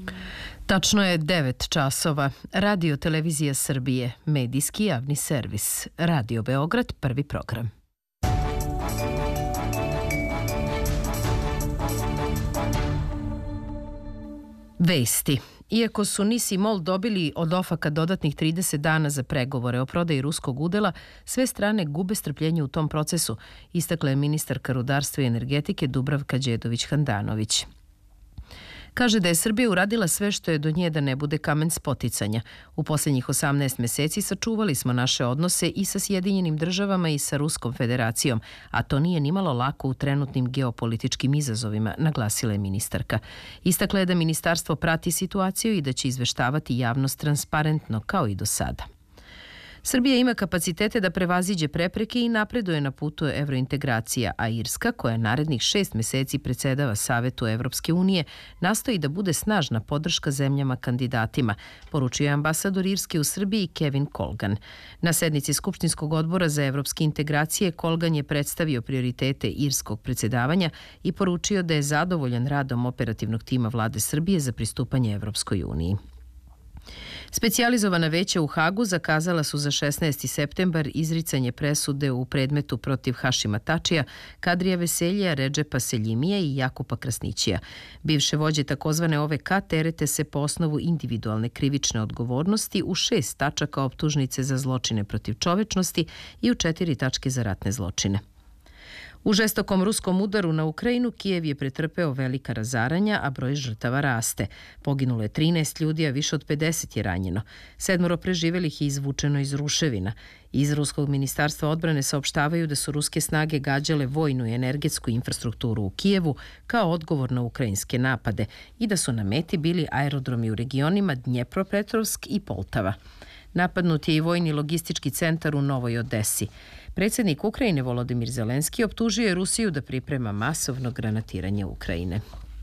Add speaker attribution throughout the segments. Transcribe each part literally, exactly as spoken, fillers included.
Speaker 1: Tačno je devet časova. Radio Televizija Srbije, medijski javni servis. Radio Beograd, prvi program. Vesti. Iako su Nis i MOL dobili od OFAK-a dodatnih trideset dana za pregovore o prodaji ruskog udela, sve strane gube strpljenje u tom procesu, istakla je ministarka rudarstva i energetike Dubravka Đedović-Handanović. Kaže da je Srbija uradila sve što je do nje da ne bude kamen spoticanja. U posljednjih osamnaest meseci sačuvali smo naše odnose i sa Sjedinjenim državama i sa Ruskom federacijom, a to nije nimalo lako u trenutnim geopolitičkim izazovima, naglasila je ministarka. Istakla je da ministarstvo prati situaciju i da će izveštavati javnost transparentno kao i do sada. Srbija ima kapacitete da prevaziđe prepreke i napreduje na putu evrointegracija, a Irska, koja narednih šest meseci predsedava Savetu Evropske unije, nastoji da bude snažna podrška zemljama kandidatima, poručio je ambasador Irske u Srbiji Kevin Colgan. Na sednici Skupštinskog odbora za evropske integracije Colgan je predstavio prioritete irskog predsedavanja i poručio da je zadovoljan radom operativnog tima vlade Srbije za pristupanje Evropskoj uniji. Specijalizovana veća u Hagu zakazala su za šesnaesti septembar izricanje presude u predmetu protiv Hašima Tačija, Kadrija Veseljija, Redžepa Seljimija i Jakupa Krasnićija. Bivše vođe takozvane O V K terete se po osnovu individualne krivične odgovornosti u šest tačaka optužnice za zločine protiv čovečnosti i u četiri tačke za ratne zločine. U žestokom ruskom udaru na Ukrajinu Kijev je pretrpeo velika razaranja, a broj žrtava raste. Poginulo je trinaest ljudi, a više od pedeset je ranjeno. Sedmoro preživelih je izvučeno iz ruševina. Iz Ruskog ministarstva odbrane saopštavaju da su ruske snage gađale vojnu i energetsku infrastrukturu u Kijevu kao odgovor na ukrajinske napade i da su na meti bili aerodromi u regionima Dnjepropetrovsk i Poltava. Napadnut je i vojni logistički centar u Novoj Odesi. Predsjednik Ukrajine Volodimir Zelenski optužio je Rusiju da priprema masovno granatiranje Ukrajine.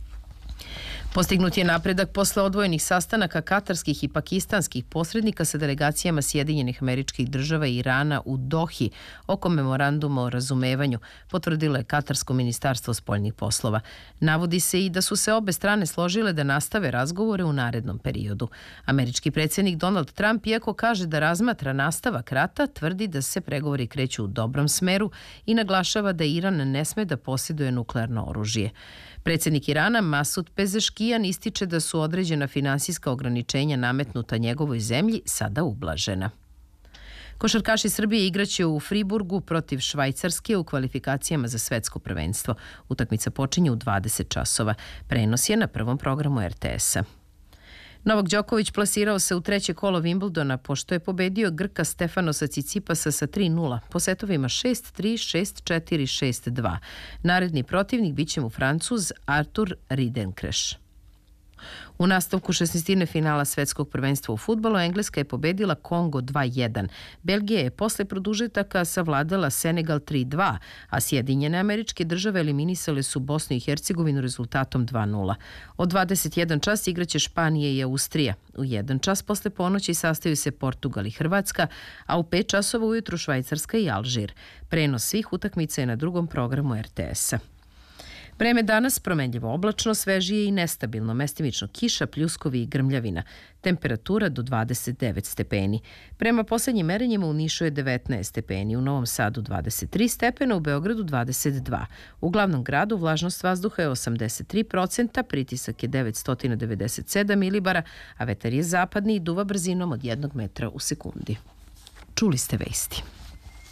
Speaker 1: Postignut je napredak posle odvojenih sastanaka katarskih i pakistanskih posrednika sa delegacijama Sjedinjenih Američkih Država i Irana u Dohi oko memoranduma o razumevanju, potvrdilo je Katarsko ministarstvo spoljnih poslova. Navodi se i da su se obe strane složile da nastave razgovore u narednom periodu. Američki predsjednik Donald Trump, iako kaže da razmatra nastavak rata, tvrdi da se pregovori kreću u dobrom smeru i naglašava da Iran ne sme da posjeduje nuklearno oružje. Predsjednik Irana Masud Pezeškijan ističe da su određena finansijska ograničenja nametnuta njegovoj zemlji sada ublažena. Košarkaši Srbije igraće u Friburgu protiv Švajcarske u kvalifikacijama za svetsko prvenstvo. Utakmica počinje u dvadeset časova. Prenos je na prvom programu R T S-a. Novak Đoković plasirao se u treće kolo Wimbledona pošto je pobedio Grka Stefanosa Cicipasa sa tri nula po setovima šest tri, šest četiri, šest dva. Naredni protivnik biće mu Francuz Artur Ridenkreš. U nastavku šesnaestine finala svetskog prvenstva u fudbalu Engleska je pobedila Kongo dva jedan. Belgija je posle produžetaka savladala Senegal tri dva, a Sjedinjene Američke Države eliminisale su Bosnu i Hercegovinu rezultatom dva nula. Od dvadeset jedan čas igraće Španija i Austrija. U jedan čas posle ponoći sastaju se Portugal i Hrvatska, a u pet časova ujutru Švajcarska i Alžir. Prenos svih utakmica je na drugom programu R T S-a. Vreme danas promenljivo oblačno, svežije i nestabilno, mestimično kiša, pljuskovi i grmljavina. Temperatura do dvadeset devet stepeni. Prema poslednjim merenjima u Nišu je devetnaest stepeni, u Novom Sadu dvadeset tri stepena, u Beogradu dvadeset dva. U glavnom gradu vlažnost vazduha je osamdeset tri procenta, pritisak je devetsto devedeset sedam milibara, a vetar je zapadni i duva brzinom od jednog metra u sekundi. Čuli ste vesti.